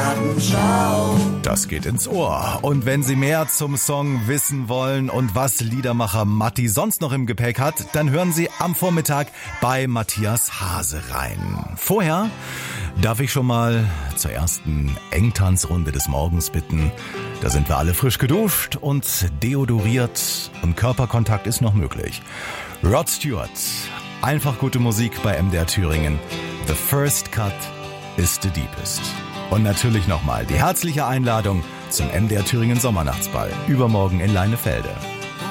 Gartenschau. Das geht ins Ohr. Und wenn Sie mehr zum Song wissen wollen und was Liedermacher Matti sonst noch im Gepäck hat, dann hören Sie am Vormittag bei Matthias Hase rein. Vorher darf ich schon mal zur ersten Engtanzrunde des Morgens bitten. Da sind wir alle frisch geduscht und deodoriert und Körperkontakt ist noch möglich. Rod Stewart, einfach gute Musik bei MDR Thüringen. The first cut is the deepest. Und natürlich nochmal die herzliche Einladung zum MDR Thüringen Sommernachtsball übermorgen in Leinefelde.